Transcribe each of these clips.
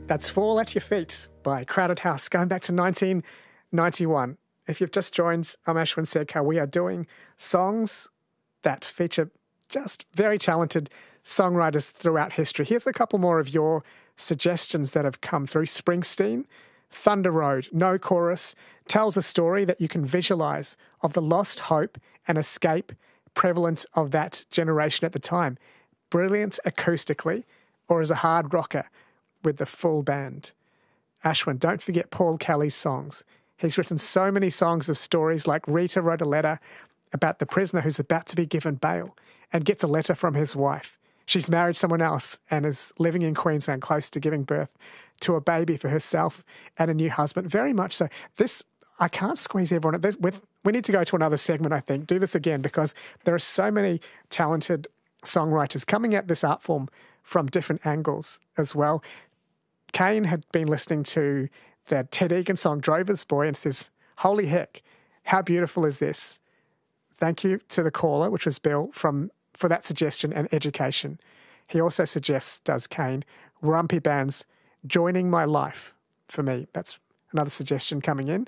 That's Fall at Your Feet by Crowded House, going back to 1991. If you've just joined, I'm Ashwin Serkar. We are doing songs that feature just very talented songwriters throughout history. Here's a couple more of your suggestions that have come through. Springsteen, Thunder Road, no chorus, tells a story that you can visualize of the lost hope and escape prevalent of that generation at the time. Brilliant acoustically, or as a hard rocker with the full band. Ashwin, don't forget Paul Kelly's songs. He's written so many songs of stories like Rita wrote a letter about the prisoner who's about to be given bail and gets a letter from his wife. She's married someone else and is living in Queensland close to giving birth to a baby for herself and a new husband. Very much so. This, I can't squeeze everyone. We need to go to another segment, I think. Do this again because there are so many talented songwriters coming at this art form from different angles as well. Kane had been listening to the Ted Egan song Drover's Boy and says, holy heck, how beautiful is this? Thank you to the caller, which was Bill, for that suggestion and education. He also suggests, does Kane, Rumpy Band's Joining My Life for me. That's another suggestion coming in.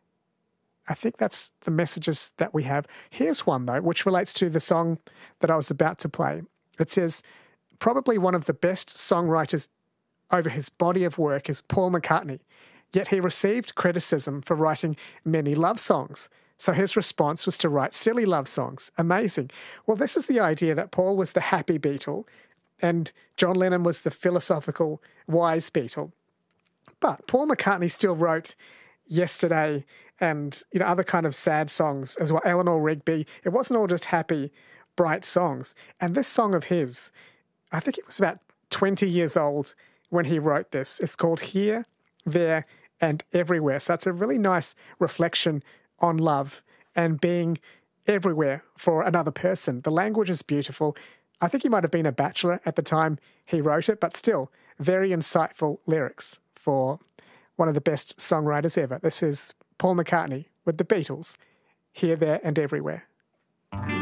I think that's the messages that we have. Here's one, though, which relates to the song that I was about to play. It says, probably one of the best songwriters over his body of work is Paul McCartney, yet he received criticism for writing many love songs. So his response was to write silly love songs. Amazing. Well, this is the idea that Paul was the happy Beatle and John Lennon was the philosophical, wise Beatle. But Paul McCartney still wrote Yesterday and other kind of sad songs as well. Eleanor Rigby. It wasn't all just happy, bright songs. And this song of his, I think it was about 20 years old when he wrote this. It's called Here, There, and Everywhere. So it's a really nice reflection on love and being everywhere for another person. The language is beautiful. I think he might have been a bachelor at the time he wrote it, but still very insightful lyrics for one of the best songwriters ever. This is Paul McCartney with the Beatles, Here, There, and Everywhere.